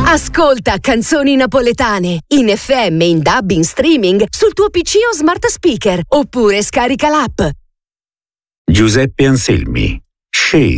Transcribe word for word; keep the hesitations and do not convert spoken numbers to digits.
Ascolta canzoni napoletane in F M, in D A B, in streaming sul tuo P C o smart speaker oppure scarica l'app. Giuseppe Anselmi, Shade.